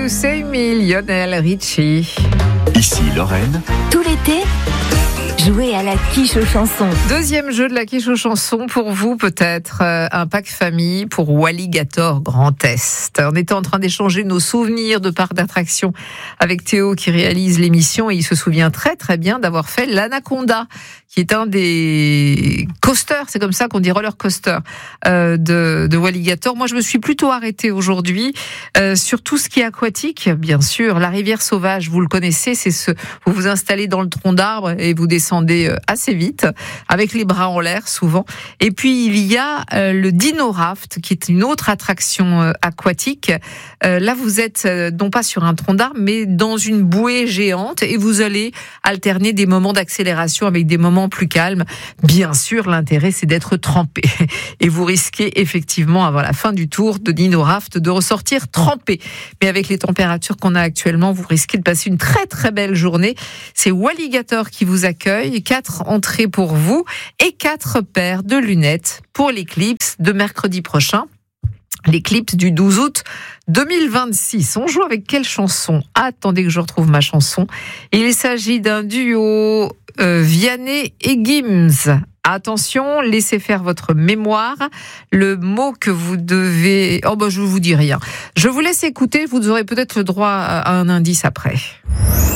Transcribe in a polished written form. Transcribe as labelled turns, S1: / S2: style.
S1: You Say Me, Lionel Richie.
S2: Ici Lorraine.
S3: Tout l'été, jouez à la quiche aux chansons.
S1: Deuxième jeu de la quiche aux chansons pour vous, peut-être un pack famille pour Walligator Grand Est. On était en train d'échanger nos souvenirs de parcs d'attractions avec Théo qui réalise l'émission et il se souvient très très bien d'avoir fait l'Anaconda, qui est un des coasters, c'est comme ça qu'on dit roller coaster de Walligator. Moi, je me suis plutôt arrêtée aujourd'hui sur tout ce qui est aquatique, bien sûr. La rivière sauvage, vous le connaissez, vous vous installez dans le tronc d'arbre et vous descendez assez vite, avec les bras en l'air souvent. Et puis, il y a le Dino Raft, qui est une autre attraction aquatique. Là, vous êtes non pas sur un tronc d'arbre, mais dans une bouée géante et vous allez alterner des moments d'accélération avec des moments plus calmes. Bien sûr, l'intérêt, c'est d'être trempé. Et vous risquez effectivement, avant la fin du tour de Dino Raft, de ressortir trempé. Mais avec les températures qu'on a actuellement, vous risquez de passer une très très belle journée. C'est Walligator qui vous accueille. 4 entrées pour vous et 4 paires de lunettes pour l'éclipse de mercredi prochain. L'éclipse du 12 août 2026. On joue avec quelle chanson ? Attendez que je retrouve ma chanson. Il s'agit d'un duo Vianney et Gims. Attention, laissez faire votre mémoire. Le mot que vous devez... je vous dis rien. Je vous laisse écouter, vous aurez peut-être le droit à un indice après.